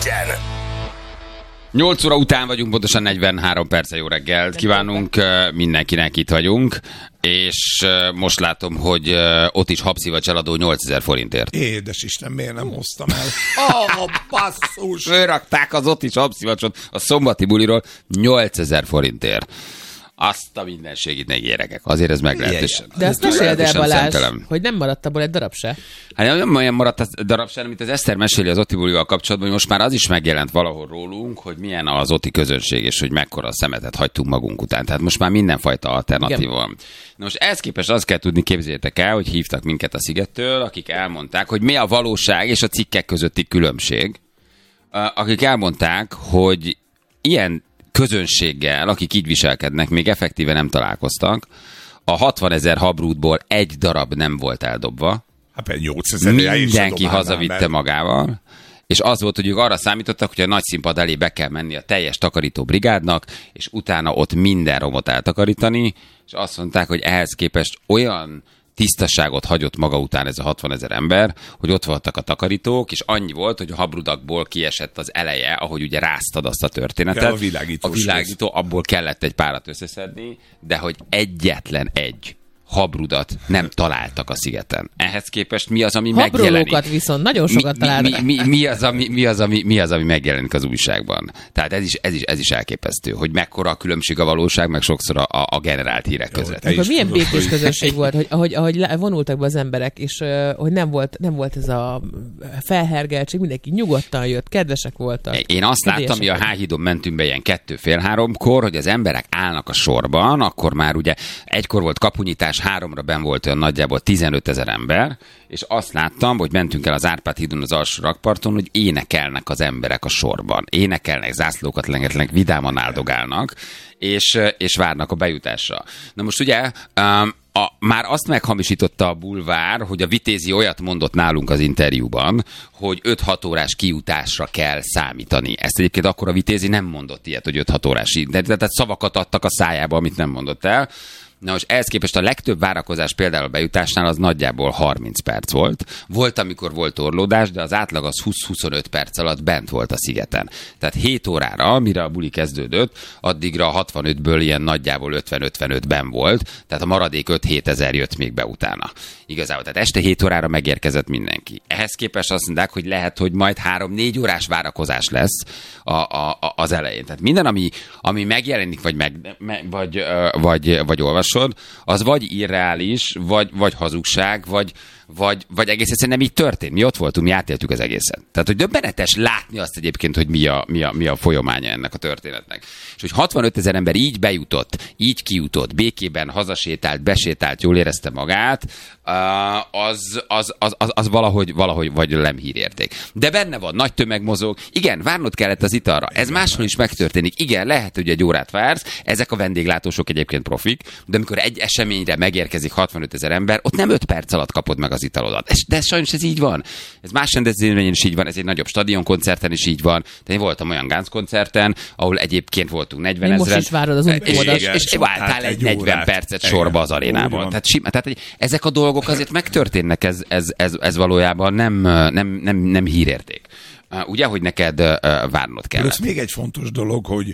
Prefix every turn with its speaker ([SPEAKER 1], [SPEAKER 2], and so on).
[SPEAKER 1] Kejfejancsi.
[SPEAKER 2] 8 óra után vagyunk, pontosan 43 perce. Jó reggelt kívánunk, mindenkinek itt vagyunk, és most látom, hogy ott is habszivacs eladó 8000 forintért.
[SPEAKER 3] Édes Isten, miért nem hoztam el? Basszus!
[SPEAKER 2] Fölrakták az ott is habszivacsot a szombati buliról 8000 forintért. Azt a mindenségit ne gyerekek. Azért ez meglehetősen.
[SPEAKER 4] De azt meséld el, Balázs, hogy nem maradt abból egy darab se.
[SPEAKER 2] Hát nem olyan maradt a darab sem, amit az Eszter meséli az Oti bulival kapcsolatban, hogy most már az is megjelent valahol rólunk, hogy milyen az Oti közönség, és hogy mekkora szemetet hagytunk magunk után. Tehát most már mindenfajta alternatív van. Na most ehhez képest azt kell tudni, képzeljétek el, hogy hívtak minket a Szigettől, akik elmondták, hogy mi a valóság és a cikkek közötti különbség. Akik elmondták, hogy ilyen közönséggel, akik így viselkednek, még effektíve nem találkoztak. A 60 000 habrútból egy darab nem volt eldobva.
[SPEAKER 3] Hát 8000
[SPEAKER 2] mindenki hazavitte magával. És az volt, hogy ők arra számítottak, hogy a nagy színpad elé be kell menni a teljes takarító brigádnak, és utána ott minden romot eltakarítani, és azt mondták, hogy ehhez képest olyan tisztaságot hagyott maga után ez a 60 000 ember, hogy ott voltak a takarítók, és annyi volt, hogy a habrudakból kiesett az eleje, ahogy ugye ráztad azt a történetet.
[SPEAKER 3] A
[SPEAKER 2] világító, abból kellett egy párat összeszedni, de hogy egyetlen egy habrudat nem találtak a Szigeten. Ehhez képest mi az, ami megjelenik?
[SPEAKER 4] Habrulókat viszont nagyon sokat találtak.
[SPEAKER 2] Mi az, ami megjelenik az újságban? Tehát ez is elképesztő, hogy mekkora a különbség a valóság, meg sokszor a generált hírek között.
[SPEAKER 4] Akkor milyen békés közösség volt, hogy ahogy vonultak be az emberek, és hogy nem volt ez a felhergeltség, mindenki nyugodtan jött, kedvesek voltak.
[SPEAKER 2] Én azt láttam, hogy a H-hídon mentünk be ilyen 2-2:30-kor, hogy az emberek állnak a sorban, akkor már ugye egykor volt kapunyítás, 3-ra benn volt olyan nagyjából 15 000 ember, és azt láttam, hogy mentünk el az Árpád hídon az alsó rakparton, hogy énekelnek az emberek a sorban. Énekelnek, zászlókat lengetlenek, vidáman áldogálnak, és várnak a bejutásra. Na most ugye már azt meghamisította a bulvár, hogy a Vitézi olyat mondott nálunk az interjúban, hogy 5-6 órás kijutásra kell számítani. Ezt egyébként akkor a Vitézi nem mondott ilyet, hogy 5-6 órás, tehát szavakat adtak a szájába, amit nem mondott el. Na most ehhez képest a legtöbb várakozás például a bejutásnál az nagyjából 30 perc volt. Volt, amikor volt torlódás, de az átlag az 20-25 perc alatt bent volt a Szigeten. Tehát 7 órára, mire a buli kezdődött, addigra a 65-ből ilyen nagyjából 50-55-ben volt, tehát a maradék 5-7 ezer jött még be utána. Igazából, tehát este 7 órára megérkezett mindenki. Ehhez képest azt mondták, hogy lehet, hogy majd 3-4 órás várakozás lesz az elején. Tehát minden, ami megjelenik, vagy olvasod, az vagy irreális, vagy hazugság, vagy egész egyszerűen nem így történt. Mi ott voltunk, mi átéltük az egészet. Tehát, hogy döbbenetes látni azt egyébként, hogy mi a folyamánya ennek a történetnek. És hogy 65 000 ember így bejutott, így kijutott, békében hazasétált, besétált, jól érezte magát, az valahogy vagy nem hírérték. De benne van, nagy tömeg mozog. Igen, várnod kellett az italra. Ez máshol is megtörténik. Igen, lehet, hogy egy órát vársz. Ezek a vendéglátósok egyébként profik, de amikor egy eseményre megérkezik 65 000 ember, ott nem 5 perc alatt kapod meg az italodat. De sajnos ez így van. Ez más rendezvényen is így van, ez egy nagyobb stadionkoncerten is így van. De én voltam olyan Gánc-koncerten, ahol egyébként voltunk 40 000.
[SPEAKER 4] Most is várod az utódat.
[SPEAKER 2] És vártál egy 40 percet sorba az arénában. Tehát ezek a dolgok azért megtörténnek, ez valójában nem hírérték. Ugye, hogy neked várnod kell.
[SPEAKER 3] Plusz még egy fontos dolog, hogy